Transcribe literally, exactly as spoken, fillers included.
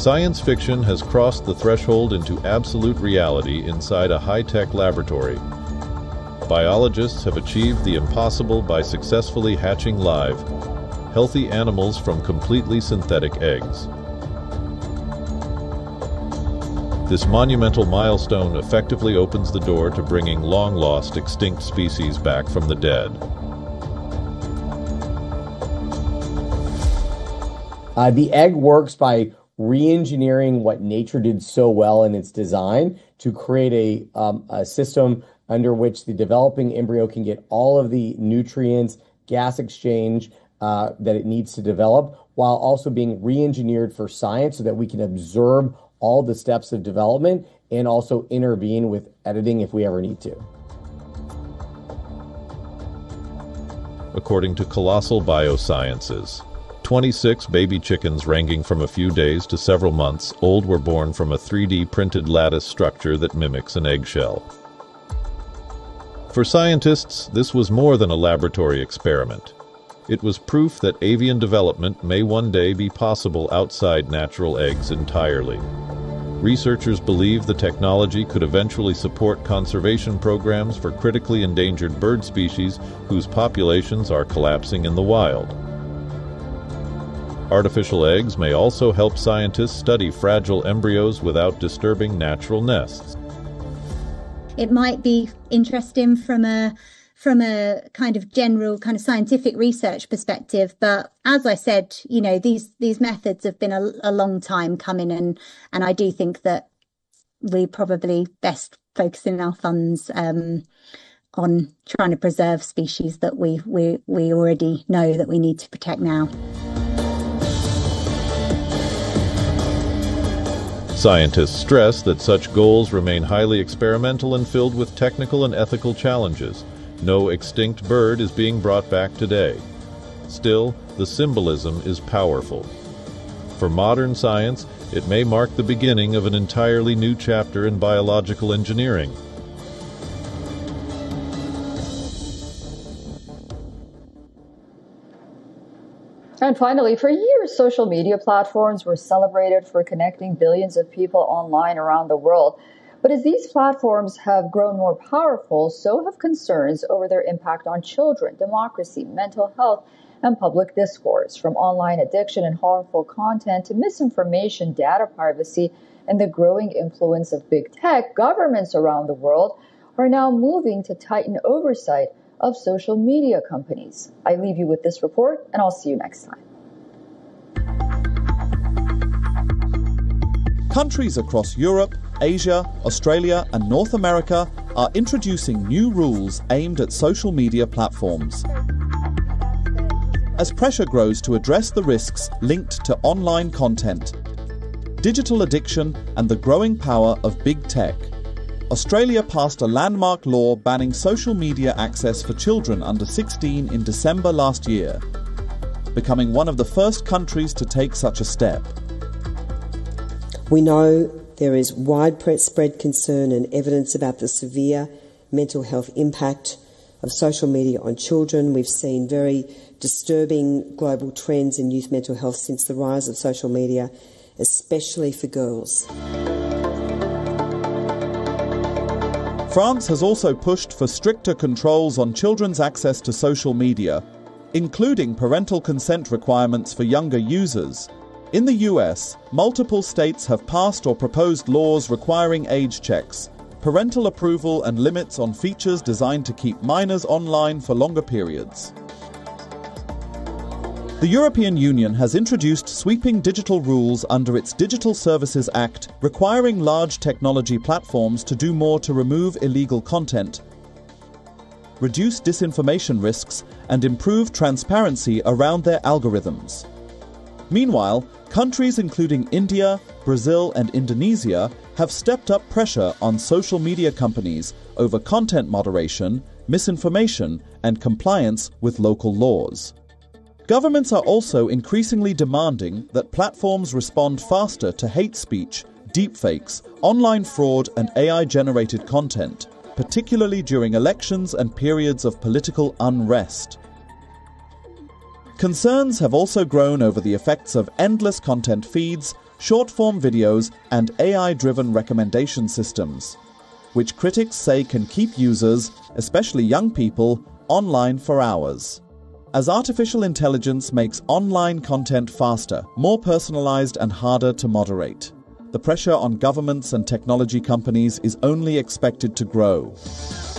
Science fiction has crossed the threshold into absolute reality inside a high-tech laboratory. Biologists have achieved the impossible by successfully hatching live, healthy animals from completely synthetic eggs. This monumental milestone effectively opens the door to bringing long-lost extinct species back from the dead. Uh, the egg works by re-engineering what nature did so well in its design to create a, um, a system under which the developing embryo can get all of the nutrients, gas exchange uh, that it needs to develop, while also being re-engineered for science so that we can observe all the steps of development and also intervene with editing if we ever need to. According to Colossal Biosciences, twenty-six baby chickens ranging from a few days to several months old were born from a three D printed lattice structure that mimics an eggshell. For scientists, this was more than a laboratory experiment. It was proof that avian development may one day be possible outside natural eggs entirely. Researchers believe the technology could eventually support conservation programs for critically endangered bird species whose populations are collapsing in the wild. Artificial eggs may also help scientists study fragile embryos without disturbing natural nests. It might be interesting from a from a kind of general kind of scientific research perspective, but as I said, you know, these these methods have been a, a long time coming, and and I do think that we probably best focusing our funds um, on trying to preserve species that we we we already know that we need to protect now. Scientists stress that such goals remain highly experimental and filled with technical and ethical challenges. No extinct bird is being brought back today. Still, the symbolism is powerful. For modern science, it may mark the beginning of an entirely new chapter in biological engineering. And finally, for years, social media platforms were celebrated for connecting billions of people online around the world. But as these platforms have grown more powerful, so have concerns over their impact on children, democracy, mental health, and public discourse. From online addiction and harmful content to misinformation, data privacy, and the growing influence of big tech, governments around the world are now moving to tighten oversight of social media companies. I leave you with this report, and I'll see you next time. Countries across Europe, Asia, Australia, and North America are introducing new rules aimed at social media platforms. As pressure grows to address the risks linked to online content, digital addiction, and the growing power of big tech, Australia passed a landmark law banning social media access for children under sixteen in December last year, becoming one of the first countries to take such a step. We know there is widespread concern and evidence about the severe mental health impact of social media on children. We've seen very disturbing global trends in youth mental health since the rise of social media, especially for girls. France has also pushed for stricter controls on children's access to social media, including parental consent requirements for younger users. In the U S, multiple states have passed or proposed laws requiring age checks, parental approval, and limits on features designed to keep minors online for longer periods. The European Union has introduced sweeping digital rules under its Digital Services Act, requiring large technology platforms to do more to remove illegal content, reduce disinformation risks, and improve transparency around their algorithms. Meanwhile, countries including India, Brazil, and Indonesia have stepped up pressure on social media companies over content moderation, misinformation, and compliance with local laws. Governments are also increasingly demanding that platforms respond faster to hate speech, deepfakes, online fraud, and A I-generated content, particularly during elections and periods of political unrest. Concerns have also grown over the effects of endless content feeds, short-form videos, and A I-driven recommendation systems, which critics say can keep users, especially young people, online for hours. As artificial intelligence makes online content faster, more personalized, and harder to moderate, the pressure on governments and technology companies is only expected to grow.